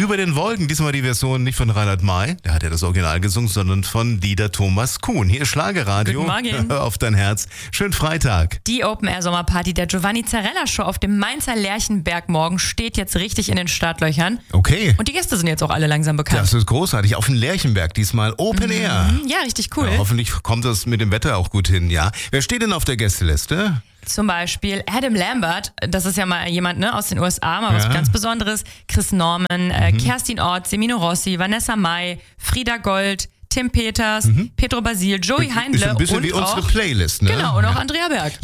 über den Wolken, diesmal die Version nicht von Reinhard May, der hat ja das Original gesungen, sondern von Dieter Thomas Kuhn. Hier ist Schlagerradio. Guten Morgen. Hör auf dein Herz. Schönen Freitag. Die Open-Air-Sommerparty der Giovanni Zarella Show auf dem Mainzer Lerchenberg morgen steht jetzt richtig in den Startlöchern. Okay. Und die Gäste sind jetzt auch alle langsam bekannt. Das ist großartig. Auf dem Lerchenberg diesmal Open Air. Ja, richtig cool. Ja, hoffentlich kommt das mit dem Wetter auch gut hin, ja. Wer steht denn auf der Gästeliste? Zum Beispiel Adam Lambert, das ist ja mal jemand aus den USA, mal was ganz Besonderes. Chris Norman, Kerstin Ott, Semino Rossi, Vanessa Mai, Frieda Gold, Tim Peters, Pedro Basil, Joey Heindle Ist ein bisschen und wie unsere auch, Playlist, ne? Genau, und auch Andrea Berg.